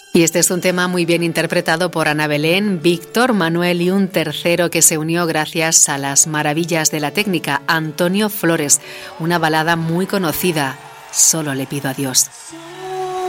Y este es un tema muy bien interpretado por Ana Belén, Víctor, Manuel y un tercero que se unió gracias a las maravillas de la técnica, Antonio Flores, una balada muy conocida, Solo le pido a Dios.